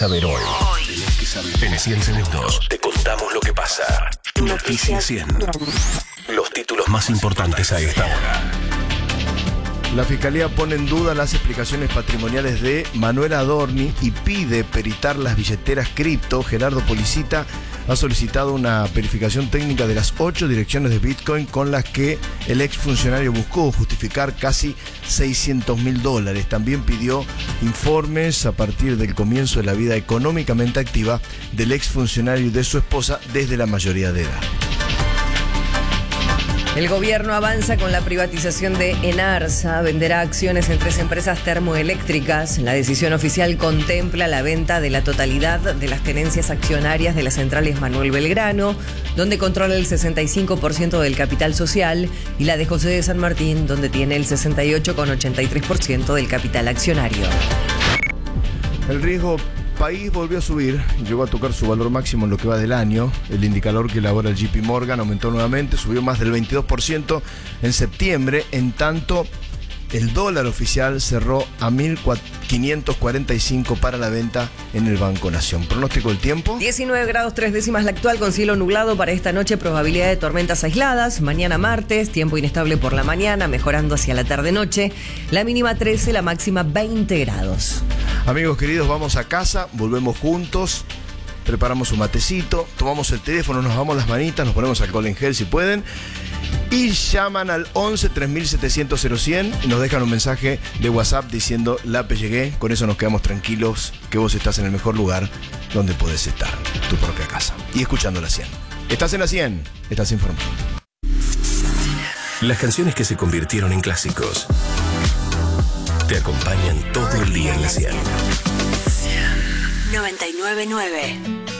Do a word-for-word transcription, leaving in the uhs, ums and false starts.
Saber hoy. En cien segundos te contamos lo que pasa. Noticias cien. Los títulos más importantes a esta hora. La Fiscalía pone en duda las explicaciones patrimoniales de Manuel Adorni y pide peritar las billeteras cripto. Gerardo Policita ha solicitado una verificación técnica de las ocho direcciones de Bitcoin con las que el exfuncionario buscó justificar casi seiscientos mil dólares. También pidió informes a partir del comienzo de la vida económicamente activa del exfuncionario y de su esposa desde la mayoría de edad. El gobierno avanza con la privatización de Enarsa, venderá acciones en tres empresas termoeléctricas. La decisión oficial contempla la venta de la totalidad de las tenencias accionarias de las centrales Manuel Belgrano, donde controla el sesenta y cinco por ciento del capital social, y la de José de San Martín, donde tiene el sesenta y ocho coma ochenta y tres por ciento del capital accionario. El riesgo país volvió a subir, llegó a tocar su valor máximo en lo que va del año. El indicador que elabora el J P Morgan aumentó nuevamente, subió más del veintidós por ciento en septiembre. En tanto, el dólar oficial cerró a mil quinientos cuarenta y cinco para la venta en el Banco Nación. Pronóstico del tiempo. diecinueve grados tres décimas la actual, con cielo nublado para esta noche, probabilidad de tormentas aisladas. Mañana martes, tiempo inestable por la mañana, mejorando hacia la tarde-noche. La mínima trece, la máxima veinte grados. Amigos queridos, vamos a casa, volvemos juntos, preparamos un matecito, tomamos el teléfono, nos damos las manitas, nos ponemos alcohol en gel si pueden, y llaman al once tres mil setecientos cero cien y nos dejan un mensaje de WhatsApp diciendo la P llegué. Con eso nos quedamos tranquilos que vos estás en el mejor lugar donde podés estar, tu propia casa, y escuchando la cien. Estás en la cien, estás informado. Las canciones que se convirtieron en clásicos te acompañan todo el día en la cien. noventa y nueve punto nueve